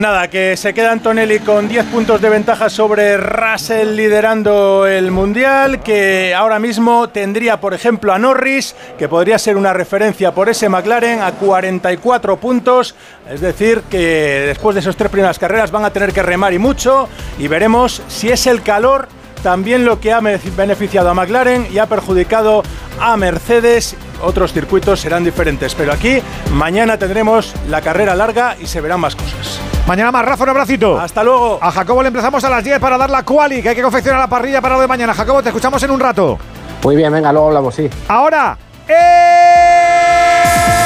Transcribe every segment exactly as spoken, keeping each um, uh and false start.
Nada, que se queda Antonelli con diez puntos de ventaja sobre Russell liderando el Mundial, que ahora mismo tendría, por ejemplo, a Norris, que podría ser una referencia por ese McLaren, a cuarenta y cuatro puntos, es decir, que después de esas tres primeras carreras van a tener que remar y mucho, y veremos si es el calor también lo que ha beneficiado a McLaren y ha perjudicado a Mercedes. Otros circuitos serán diferentes, pero aquí mañana tendremos la carrera larga y se verán más cosas. Mañana más, Rafa, un abracito. Hasta luego. A Jacobo le empezamos a las diez para dar la quali, que hay que confeccionar la parrilla para lo de mañana. Jacobo, te escuchamos en un rato. Muy bien, venga, luego hablamos, sí. Ahora, ¡eh!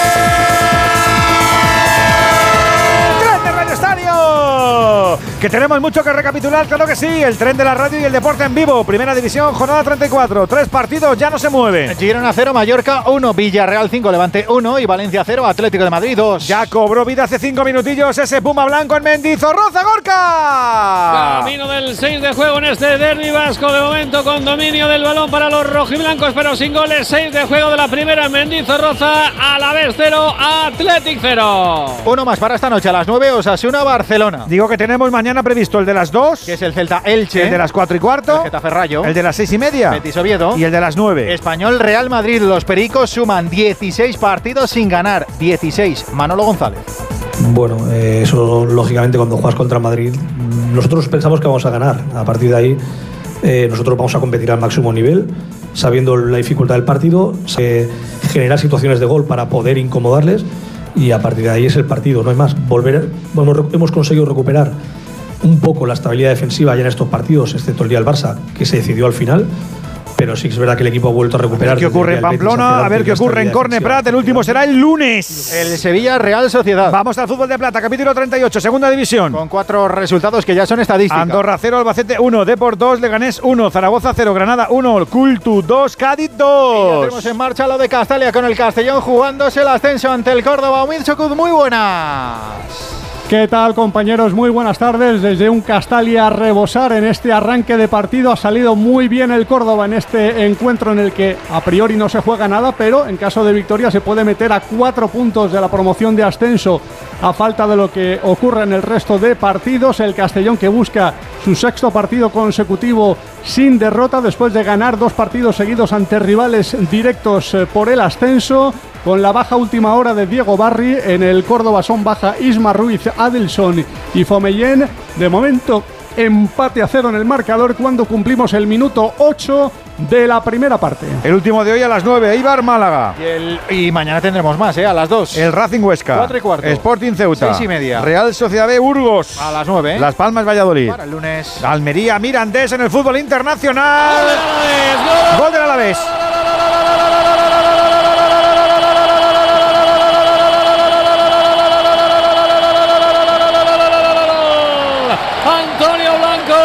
¡Tren de Radio Estadio! Que tenemos mucho que recapitular, claro que sí. El tren de la radio y el deporte en vivo. Primera división, jornada treinta y cuatro. Tres partidos, ya no se mueve. Girona cero, Mallorca uno, Villarreal cinco, Levante uno y Valencia cero, Atlético de Madrid dos. Ya cobró vida hace cinco minutillos ese Puma blanco en Mendizorroza, Gorka. Camino del seis de juego en este derbi vasco, de momento con dominio del balón para los rojiblancos, pero sin goles. seis de juego de la primera en Mendizorroza, Alavés cero, Athletic cero. Uno más para esta noche a las nueve, Osasuna, Barcelona. Digo que tenemos mañana previsto el de las dos, que es el Celta Elche, el de las cuatro y cuarto, el Getafe Rayo, el de las seis y media, Betis Oviedo y el de las nueve. Español Real Madrid. Los pericos suman dieciséis partidos sin ganar, dieciséis. Manolo González. Bueno, eh, eso lógicamente cuando juegas contra Madrid, nosotros pensamos que vamos a ganar. A partir de ahí, eh, nosotros vamos a competir al máximo nivel, sabiendo la dificultad del partido, eh, generar situaciones de gol para poder incomodarles, y a partir de ahí es el partido, no hay más. Volver, bueno, hemos conseguido recuperar un poco la estabilidad defensiva ya en estos partidos, excepto el día del Barça, que se decidió al final. Pero sí que es verdad que el equipo ha vuelto a recuperar. A ver qué ocurre en Pamplona, a ver qué ocurre en Corne Prat. El último será el lunes. El Sevilla Real Sociedad. Vamos al fútbol de plata, capítulo treinta y ocho, segunda división. Con cuatro resultados que ya son estadísticas. Andorra cero, Albacete uno, Deport dos, Leganés uno, Zaragoza cero, Granada uno, Cultu dos, Cádiz dos. Y ya tenemos en marcha lo de Castalia con el Castellón jugándose el ascenso ante el Córdoba. Humid Chocud, muy buenas. ¿Qué tal, compañeros? Muy buenas tardes. Desde un Castalia a rebosar en este arranque de partido. Ha salido muy bien el Córdoba en este encuentro en el que a priori no se juega nada, pero en caso de victoria se puede meter a cuatro puntos de la promoción de ascenso a falta de lo que ocurre en el resto de partidos. El Castellón, que busca su sexto partido consecutivo sin derrota después de ganar dos partidos seguidos ante rivales directos por el ascenso. Con la baja última hora de Diego Barri, en el Córdoba son baja Isma Ruiz, Adelson y Fomellén. De momento, empate a cero en el marcador cuando cumplimos el minuto ocho de la primera parte. El último de hoy a las nueve, Eibar Málaga. Y, el, y mañana tendremos más, ¿eh? A las dos. El Racing Huesca. Cuatro y cuarto. Sporting Ceuta. Seis y media. Real Sociedad B Burgos. A las nueve. ¿eh? Las Palmas Valladolid. Para el lunes. Almería Mirandés en el fútbol internacional. ¡Gol del Alavés! Gol del Alavés. Antonio Blanco.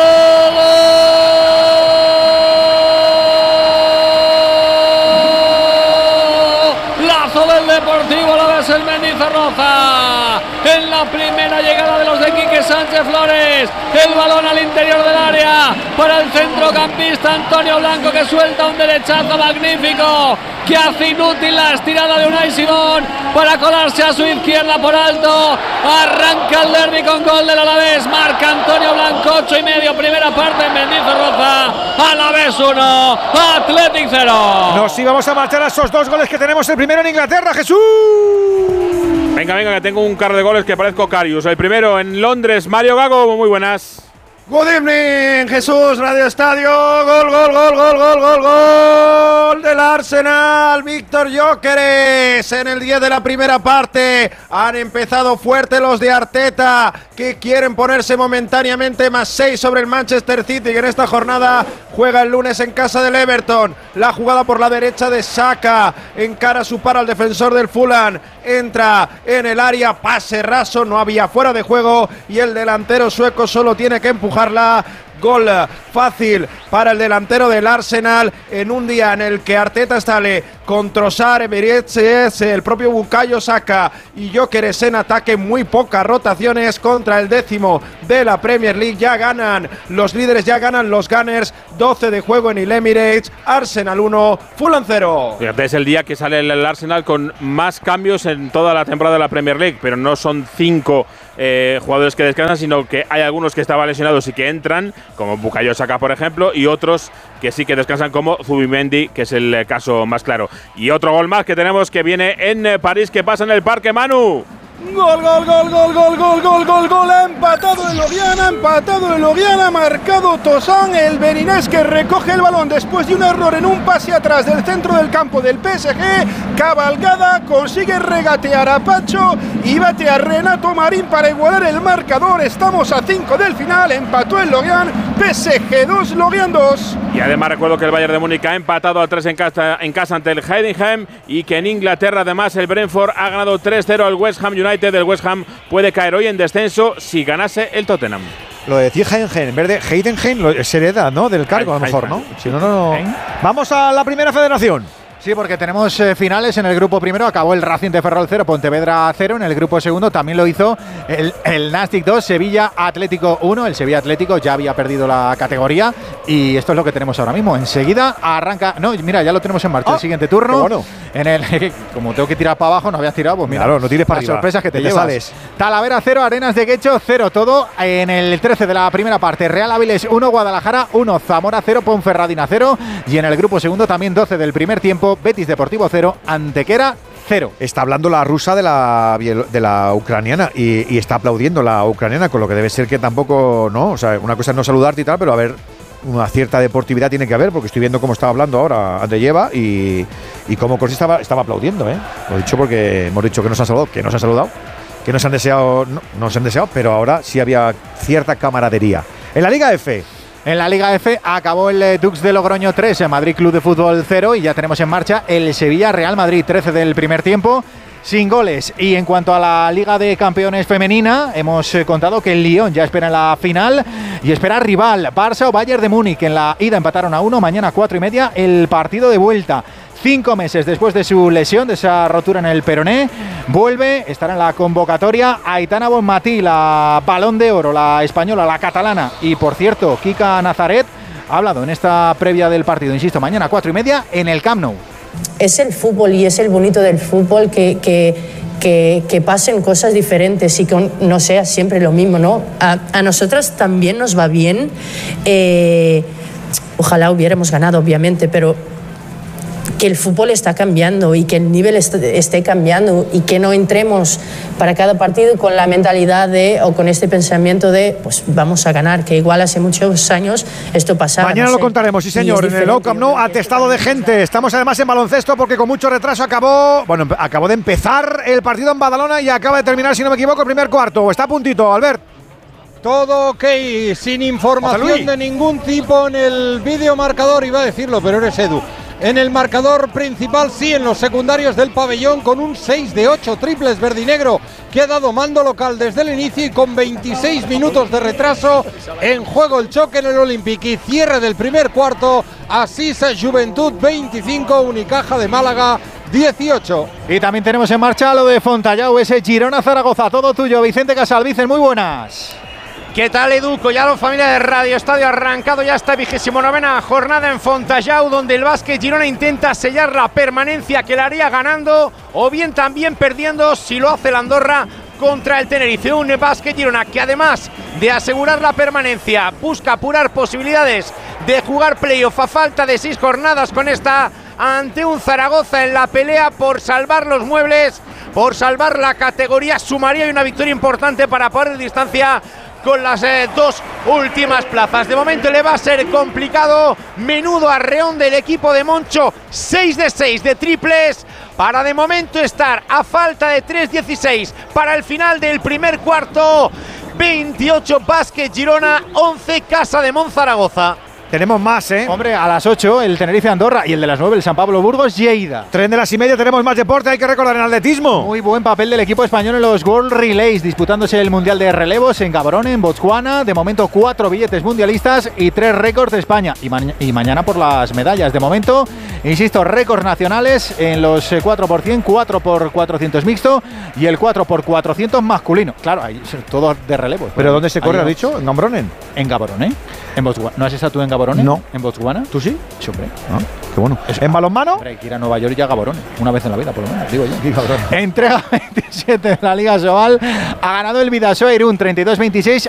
Lazo del Deportivo Alavés, el Mendizorroza. En la primera llegada de los de Quique Sánchez Flores, el balón al interior del área para el centrocampista Antonio Blanco, que suelta un derechazo magnífico que hace inútil la estirada de Unai Simón para colarse a su izquierda por alto. Arranca el derbi con gol del Alavés. Marca Antonio Blanco, ocho y medio, primera parte en Mendizorroza. Alavés uno, Athletic cero. Nos íbamos a marchar a esos dos goles que tenemos. El primero en Inglaterra, Jesús. Venga, venga, que tengo un carro de goles que parezco Carius. El primero en Londres, Mario Gago, muy buenas. Good evening, Jesús, Radio Estadio. Gol, gol, gol, gol, gol, gol, gol del Arsenal. Víctor Gyökeres en el diez de la primera parte. Han empezado fuerte los de Arteta, que quieren ponerse momentáneamente más seis sobre el Manchester City, que en esta jornada juega el lunes en casa del Everton. La jugada por la derecha de Saka, encara su par al defensor del Fulham, entra en el área, pase raso, no había fuera de juego y el delantero sueco solo tiene que empujarla. Gol fácil para el delantero del Arsenal en un día en el que Arteta sale con Trossard, Emeriches, el propio Bukayo Saka y Gyökeres en ataque. Muy pocas rotaciones contra el décimo de la Premier League. Ya ganan los líderes, ya ganan los Gunners. doce de juego en el Emirates. Arsenal uno, Fulham cero. Fíjate, es el día que sale el Arsenal con más cambios en toda la temporada de la Premier League, pero no son cinco eh, jugadores que descansan, sino que hay algunos que estaban lesionados y que entran, como Bukayo Saka, por ejemplo, y otros que sí que descansan, como Zubimendi, que es el caso más claro. Y otro gol más que tenemos que viene en París, que pasa en el Parque Manu. Gol, gol, gol, gol, gol, gol, gol, gol, gol, ha empatado el Loriana, ha empatado el Loriana, ha marcado Toussaint, el beninés que recoge el balón después de un error en un pase atrás del centro del campo del P S G. Cabalgada, consigue regatear a Pacho y bate a Renato Marín para igualar el marcador. Estamos a cinco del final, empató el Lorient, P S G dos, Lorient dos. Y además recuerdo que el Bayern de Múnich ha empatado a tres en casa, en casa ante el Heidenheim, y que en Inglaterra además el Brentford ha ganado tres cero al West Ham United. El West Ham puede caer hoy en descenso si ganase el Tottenham. Lo de decir Heidenheim, en vez de Heidenheim, lo, se hereda, ¿no? Del cargo, a lo mejor, ¿no? Si no, no, no. Vamos a la primera federación. Sí, porque tenemos eh, finales. En el grupo primero acabó el Racing de Ferrol cero, Pontevedra cero. En el grupo segundo también lo hizo el, el Nastic dos, Sevilla Atlético uno. El Sevilla Atlético ya había perdido la categoría y esto es lo que tenemos ahora mismo. Enseguida arranca… No, mira, ya lo tenemos en marcha. Oh, el siguiente turno. Bueno. En el, como tengo que tirar para abajo, no habías tirado, pues mira. Claro, no tires para las arriba. sorpresas que te, te llevas. Sales. Talavera cero, Arenas de Guecho cero. Todo en el trece de la primera parte. Real Áviles uno, Guadalajara uno, Zamora cero, Ponferradina cero. Y en el grupo segundo también doce del primer tiempo, Betis Deportivo cero, Antequera cero. Está hablando la rusa de la, de la ucraniana y, y está aplaudiendo la ucraniana, con lo que debe ser que tampoco, ¿no? O sea, una cosa es no saludarte y tal, pero a ver, una cierta deportividad tiene que haber, porque estoy viendo cómo estaba hablando ahora Andreyeva y, y cómo Corsi estaba, estaba aplaudiendo, ¿eh? Lo he dicho porque hemos dicho que nos han saludado, que nos han saludado, que nos han deseado, no, nos han deseado, pero ahora sí había cierta camaradería. En la Liga F. En la Liga F acabó el eh, Dux de Logroño tres, el Madrid Club de Fútbol cero, y ya tenemos en marcha el Sevilla Real Madrid trece del primer tiempo, sin goles. Y en cuanto a la Liga de Campeones femenina, hemos eh, contado que el Lyon ya espera en la final y espera rival, Barça o Bayern de Múnich. En la ida empataron a uno, mañana cuatro y media el partido de vuelta. Cinco meses después de su lesión, de esa rotura en el peroné, vuelve, estará en la convocatoria Aitana Bonmatí, la Balón de Oro, la española, la catalana. Y por cierto, Kika Nazaret ha hablado en esta previa del partido, insisto, mañana cuatro y media en el Camp Nou. Es el fútbol y es el bonito del fútbol que, que, que, que pasen cosas diferentes y que no sea siempre lo mismo, ¿no? A, a nosotras también nos va bien. Eh, ojalá hubiéramos ganado, obviamente, pero que el fútbol está cambiando y que el nivel esté cambiando y que no entremos para cada partido con la mentalidad de, o con este pensamiento de, pues vamos a ganar, que igual hace muchos años esto pasaba. Mañana no lo sé. contaremos, sí señor, en el Camp Nou, atestado de gente. Estamos además en baloncesto porque con mucho retraso acabó, bueno, acabó de empezar el partido en Badalona y acaba de terminar, si no me equivoco, el primer cuarto. Está a puntito, Albert. Todo ok, sin información de ningún tipo en el vídeo marcador, iba a decirlo, pero eres Edu. En el marcador principal, sí, en los secundarios del pabellón, con un seis de ocho triples verdinegro que ha dado mando local desde el inicio y con veintiséis minutos de retraso en juego el choque en el Olympique y cierre del primer cuarto. Asisa Juventud veinticinco, Unicaja de Málaga dieciocho. Y también tenemos en marcha lo de Fontallao, ese Girona Zaragoza, todo tuyo, Vicente Casalvices, muy buenas. ¿Qué tal, Edu? Collado, familia de Radio Estadio, arrancado ya esta vigésimo novena jornada en Fontallao, donde el Básquet Girona intenta sellar la permanencia que la haría ganando o bien también perdiendo si lo hace la Andorra contra el Tenerife. Un Básquet Girona que además de asegurar la permanencia busca apurar posibilidades de jugar playoff a falta de seis jornadas con esta ante un Zaragoza en la pelea por salvar los muebles, por salvar la categoría. Sumaría y una victoria importante para poner distancia con las eh, dos últimas plazas. De momento le va a ser complicado. Menudo arreón del equipo de Moncho, seis de seis de triples para de momento estar a falta de tres dieciséis para el final del primer cuarto. Veintiocho Básquet Girona, once Casa de Monzaragoza. Tenemos más, ¿eh? Hombre, a las ocho el Tenerife-Andorra y el de las nueve el San Pablo Burgos-Lleida. Tren de las y media, tenemos más deporte, hay que recordar en atletismo. Muy buen papel del equipo español en los World Relays, disputándose el Mundial de Relevos en Gaborone, en Botswana. De momento, cuatro billetes mundialistas y tres récords de España. Y, ma y mañana por las medallas. De momento, insisto, récords nacionales en los cuatro por cien, cuatro por cuatrocientos mixto y el cuatro por cuatrocientos masculino. Claro, hay todo de relevos. ¿Pero dónde se corre, has dicho? ¿En Gaborone? En Gaborone. En Botswana. ¿No has estado tú en Gaborone? No. ¿En Botswana? ¿Tú sí? Sí, hombre. Ah, qué bueno. Eso. ¿En balonmano? Hombre, hay que ir a Nueva York y a Gaborone. Una vez en la vida, por lo menos, digo yo. Entrega veintisiete de la Liga Sobal. Ha ganado el Vidasoa Irún treinta y dos veintiséis